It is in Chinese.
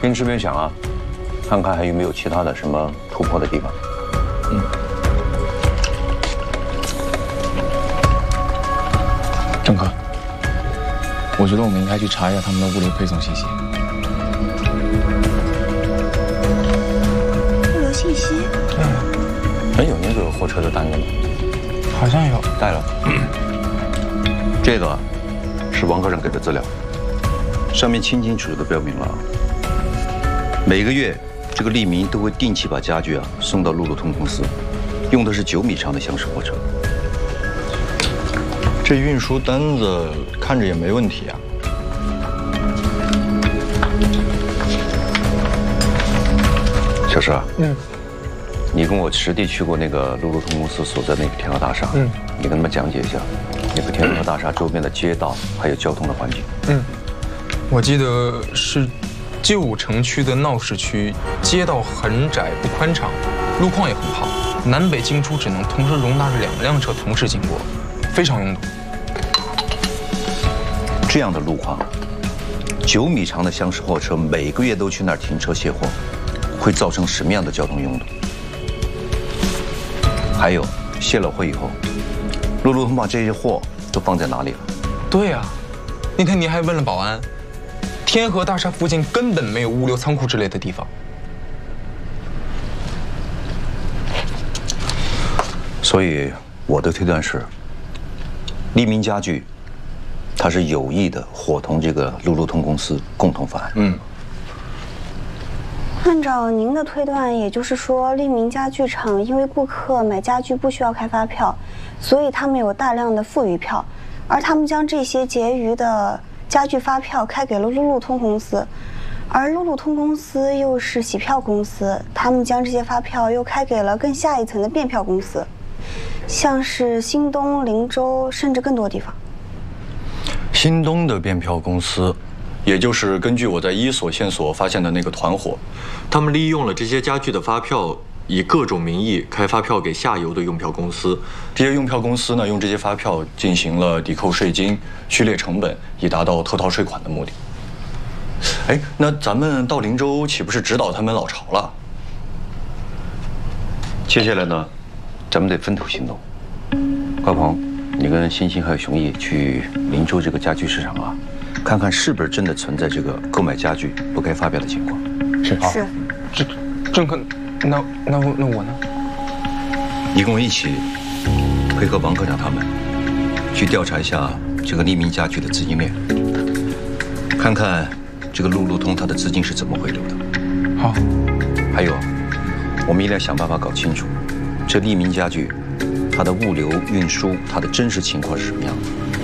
边吃边想啊，看看还有没有其他的什么突破的地方。 郑科，我觉得我们应该去查一下他们的物流配送信息。 物流信息？ 真有那个货车的单子吗？ 好像有。 带了。这个是王科长给的资料，上面清清楚楚地标明了，每个月这个利民都会定期把家具送到路路通公司，用的是9米长的厢式货车。 这运输单子看着也没问题啊。 小石，你跟我实地去过那个路路通公司所在那个天河大厦，你跟他们讲解一下那个天河大厦周边的街道还有交通的环境。 我记得是旧城区的闹市区，街道很窄不宽敞，路况也很好，南北进出只能同时容纳着2辆车同时经过，非常拥堵。 这样的路况，9米长的厢式货车每个月都去那儿停车卸货，会造成什么样的交通拥堵？还有卸了货以后，路路通把这些货都放在哪里了？ 对呀，那天你还问了保安，天河大厦附近根本没有物流仓库之类的地方。 所以我的推断是，利民家具，它是有意的伙同这个路路通公司共同犯案。 按照您的推断，也就是说，利民家具厂因为顾客买家具不需要开发票，所以他们有大量的富余票，而他们将这些结余的家具发票开给了路路通公司，而路路通公司又是洗票公司，他们将这些发票又开给了更下一层的变票公司，像是新东、灵州，甚至更多地方。 新东的变票公司，也就是根据我在一所线索发现的那个团伙，他们利用了这些家具的发票，以各种名义开发票给下游的用票公司。这些用票公司呢，用这些发票进行了抵扣税金、序列成本，以达到偷逃税款的目的。哎，那咱们到灵州岂不是直捣他们老巢了？ 接下来呢，咱们得分头行动。高鹏，你跟欣欣还有熊毅去灵州这个家具市场看看是不是真的存在这个购买家具不开发票的情况。 是。 郑科，那我呢？ 你跟我一起配合王科长他们去调查一下这个利民家具的资金链，看看这个路路通它的资金是怎么回流的。 好。 还有，我们一定要想办法搞清楚这利民家具它的物流运输它的真实情况是什么样的。